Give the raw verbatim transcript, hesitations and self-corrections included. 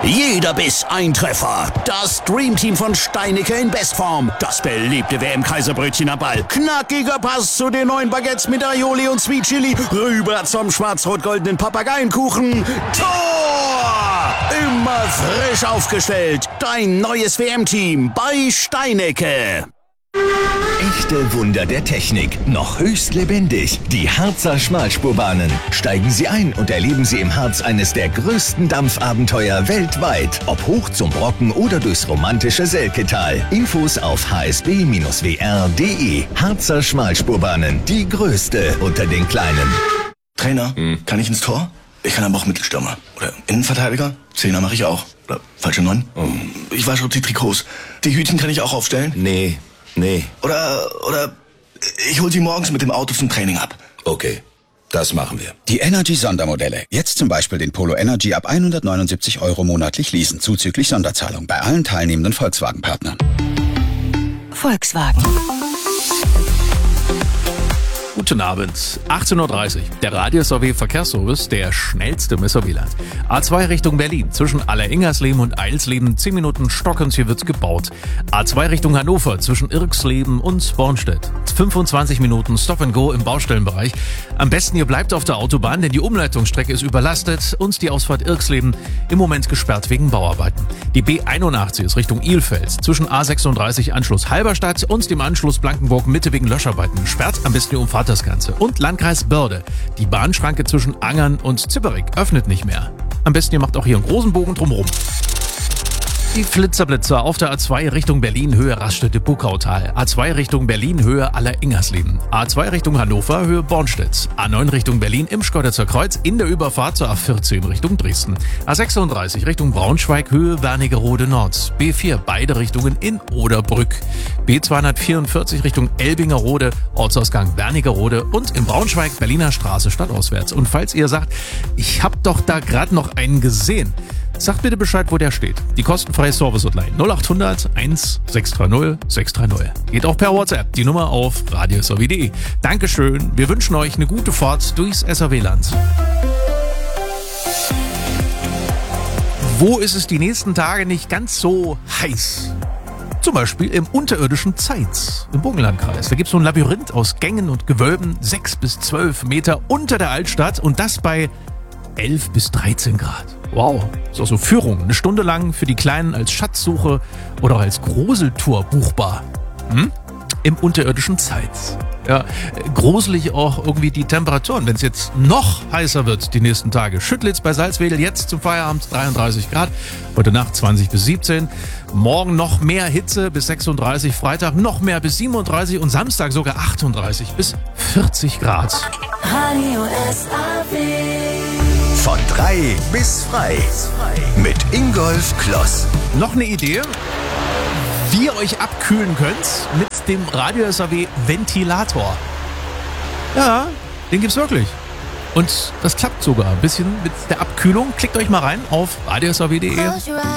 Jeder Biss ein Treffer. Das Dreamteam von Steinicke in Bestform. Das beliebte W M-Kaiserbrötchen am Ball. Knackiger Pass zu den neuen Baguettes mit Aioli und Sweet Chili. Rüber zum schwarz-rot-goldenen Papageienkuchen. Tor! Immer frisch aufgestellt. Dein neues W M-Team bei Steinicke. Echte Wunder der Technik, noch höchst lebendig. Die Harzer Schmalspurbahnen. Steigen Sie ein und erleben Sie im Harz eines der größten Dampfabenteuer weltweit. Ob hoch zum Brocken oder durchs romantische Selketal. Infos auf h s b Bindestrich w r punkt d e. Harzer Schmalspurbahnen, die größte unter den kleinen. Trainer, hm. kann ich ins Tor? Ich kann aber auch Mittelstürmer. Oder Innenverteidiger? Zehner mache ich auch. Oder falsche Neun? Oh. Ich wasche die Trikots. Die Hütchen kann ich auch aufstellen? Nee. Nee. Oder, oder ich hol sie morgens mit dem Auto zum Training ab. Okay, das machen wir. Die Energy-Sondermodelle. Jetzt zum Beispiel den Polo Energy ab hundertneunundsiebzig Euro monatlich leasen, zuzüglich Sonderzahlung bei allen teilnehmenden Volkswagen-Partnern. Volkswagen. Guten Abend, achtzehn Uhr dreißig. Der Radio-S A W Verkehrsservice, der schnellste im S A W-Land. A zwei Richtung Berlin, zwischen Allerengersleben und Eilsleben, zehn Minuten Stockens, hier wird gebaut. A zwei Richtung Hannover, zwischen Irksleben und Bornstedt. fünfundzwanzig Minuten Stop and Go im Baustellenbereich. Am besten ihr bleibt auf der Autobahn, denn die Umleitungsstrecke ist überlastet und die Ausfahrt Irksleben im Moment gesperrt wegen Bauarbeiten. Die B einundachtzig ist Richtung Ilfeld, zwischen A sechsunddreißig Anschluss Halberstadt und dem Anschluss Blankenburg Mitte wegen Löscharbeiten gesperrt. Am besten ihr umfahrt das Ganze. Und Landkreis Börde. Die Bahnschranke zwischen Angern und Zipperich öffnet nicht mehr. Am besten ihr macht auch hier einen großen Bogen drumherum. Die Flitzerblitzer auf der A zwei Richtung Berlin, Höhe Raststätte-Buckautal. A zwei Richtung Berlin, Höhe Allerengersleben. A zwei Richtung Hannover, Höhe Bornstedt. A neun Richtung Berlin im Schkeuditzer Kreuz in der Überfahrt zur A vierzehn Richtung Dresden. A sechsunddreißig Richtung Braunschweig, Höhe Wernigerode Nord. B vier beide Richtungen in Oderbrück. B zweihundertvierundvierzig Richtung Elbingerode, Ortsausgang Wernigerode und in Braunschweig Berliner Straße stadtauswärts. Und falls ihr sagt, ich hab doch da gerade noch einen gesehen, sagt bitte Bescheid, wo der steht. Die kostenfreie Service-Hotline null acht hundert eins sechs drei null sechs drei null. Geht auch per WhatsApp. Die Nummer auf radio s a w punkt d e. Dankeschön. Wir wünschen euch eine gute Fahrt durchs S A W-Land. Wo ist es die nächsten Tage nicht ganz so heiß? Zum Beispiel im unterirdischen Zeitz im Burgenlandkreis. Da gibt es so ein Labyrinth aus Gängen und Gewölben, sechs bis zwölf Meter unter der Altstadt und das bei elf bis dreizehn Grad. Wow, ist auch so Führung, eine Stunde lang für die Kleinen als Schatzsuche oder auch als Gruseltour buchbar. Hm? Im unterirdischen Zeitz. Ja, gruselig auch irgendwie die Temperaturen, wenn es jetzt noch heißer wird die nächsten Tage. Schüttlitz bei Salzwedel jetzt zum Feierabend dreiunddreißig Grad, heute Nacht zwanzig bis siebzehn. Morgen noch mehr Hitze bis sechsunddreißig, Freitag noch mehr bis siebenunddreißig und Samstag sogar achtunddreißig bis vierzig Grad. Radio S A W. Von drei bis frei. Mit Ingolf Kloss. Noch eine Idee, wie ihr euch abkühlen könnt mit dem Radio-S A W Ventilator. Ja, den gibt's wirklich. Und das klappt sogar ein bisschen mit der Abkühlung. Klickt euch mal rein auf radio s a w punkt d e.